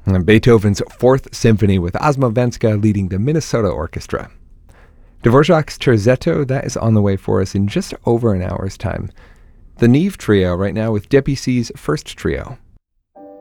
And Beethoven's Fourth Symphony with Ozma Venska leading the Minnesota Orchestra. Dvorak's Terzetto, that is on the way for us in just over an hour's time. The Neve Trio right now with Debussy's First Trio.